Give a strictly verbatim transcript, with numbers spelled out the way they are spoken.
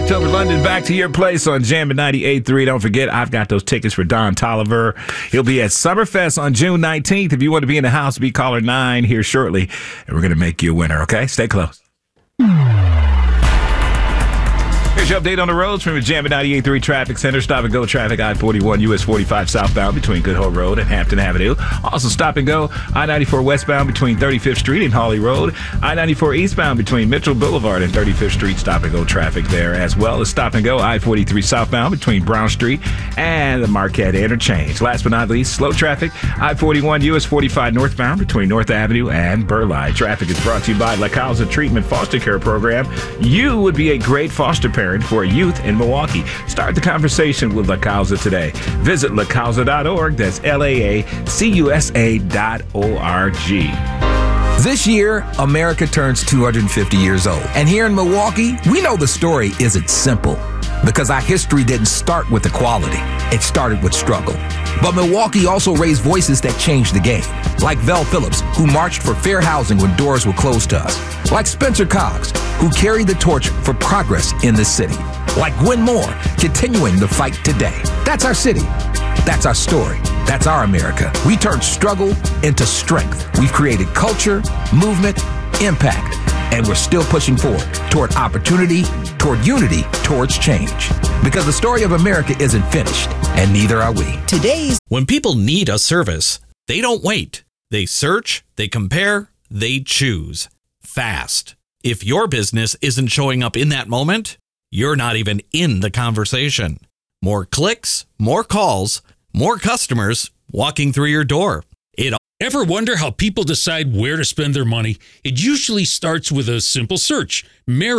October, London, back to your place on Jam at ninety-eight point three. Don't forget, I've got those tickets for Don Tolliver. He'll be at Summerfest on June nineteenth. If you want to be in the house, be caller nine here shortly, and we're going to make you a winner, okay? Stay close. Here's your update on the roads from the Jam at ninety-eight point three Traffic Center. Stop and go traffic, I forty-one, U S forty-five southbound between Good Hope Road and Hampton Avenue. Also stop and go I ninety-four westbound between thirty-fifth Street and Hawley Road. I ninety-four eastbound between Mitchell Boulevard and thirty-fifth Street. Stop and go traffic there, as well as stop and go I forty-three southbound between Brown Street and the Marquette Interchange. Last but not least, slow traffic, I forty-one, U S forty-five northbound between North Avenue and Burleigh. Traffic is brought to you by La Causa Treatment Foster Care Program. You would be a great foster parent for youth in Milwaukee. Start the conversation with La Causa today. Visit la causa dot org. That's L A A C U S A dot O R G. This year, America turns two hundred fifty years old. And here in Milwaukee, we know the story isn't simple because our history didn't start with equality. It started with struggle. But Milwaukee also raised voices that changed the game, like Vel Phillips, who marched for fair housing when doors were closed to us, like Spencer Cox, who carried the torch for progress in the city, like Gwen Moore, continuing the fight today. That's our city. That's our story. That's our America. We turned struggle into strength. We've created culture, movement, impact, and we're still pushing forward toward opportunity, toward unity, towards change. Because the story of America isn't finished, and neither are we. Today's When people need a service, they don't wait. They search, they compare, they choose. Fast. If your business isn't showing up in that moment, you're not even in the conversation. More clicks, more calls, more customers walking through your door. It Ever wonder how people decide where to spend their money? It usually starts with a simple search. Marriage